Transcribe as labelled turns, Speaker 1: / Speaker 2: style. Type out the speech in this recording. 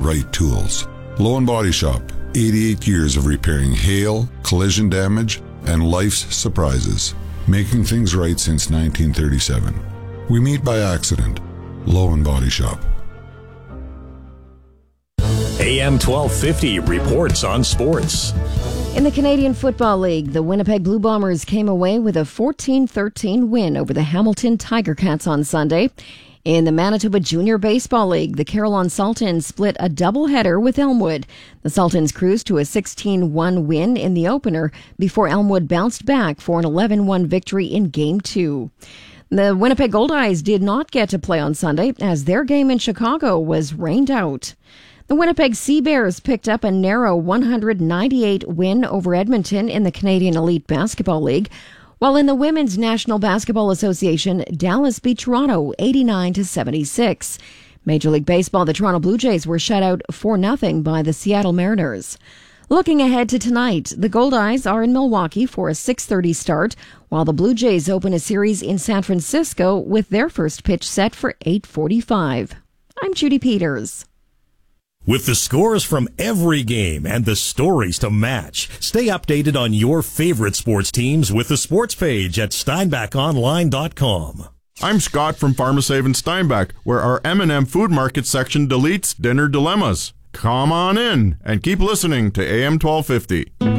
Speaker 1: right tools. Low & Body Shop, 88 years of repairing hail, collision damage, and life's surprises, making things right since 1937. We meet by accident. Low & Body Shop.
Speaker 2: AM 1250 reports on sports.
Speaker 3: In the Canadian Football League, the Winnipeg Blue Bombers came away with a 14-13 win over the Hamilton Tiger Cats on Sunday. In the Manitoba Junior Baseball League, the Carillon Sultans split a doubleheader with Elmwood. The Sultans cruised to a 16-1 win in the opener before Elmwood bounced back for an 11-1 victory in Game 2. The Winnipeg Goldeyes did not get to play on Sunday as their game in Chicago was rained out. The Winnipeg Sea Bears picked up a narrow 198 win over Edmonton in the Canadian Elite Basketball League, while in the Women's National Basketball Association, Dallas beat Toronto 89-76. Major League Baseball, the Toronto Blue Jays were shut out 4-0 by the Seattle Mariners. Looking ahead to tonight, the Goldeyes are in Milwaukee for a 6:30 start, while the Blue Jays open a series in San Francisco with their first pitch set for 8:45. I'm Judy Peters.
Speaker 2: With the scores from every game and the stories to match, stay updated on your favorite sports teams with the sports page at SteinbachOnline.com.
Speaker 4: I'm Scott from Pharmasave in Steinbach, where our M&M Food Market section deletes dinner dilemmas. Come on in and keep listening to AM 1250.